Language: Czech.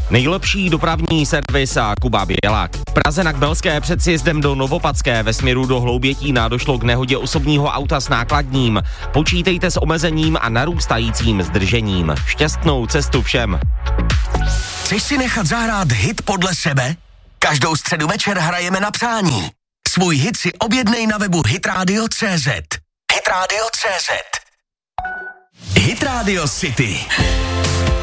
Nejlepší dopravní servis a Kuba Bělák. V Praze na Kbelské před sjezdem do Novopadské ve směru do Hloubětína došlo k nehodě osobního auta s nákladním. Počítejte s omezením a narůstajícím zdržením. Šťastnou cestu všem. Chceš si nechat zahrát hit podle sebe? Každou středu večer hrajeme na přání. Svůj hit si objednej na webu hitradio.cz. Hitradio.cz. Hit Radio City.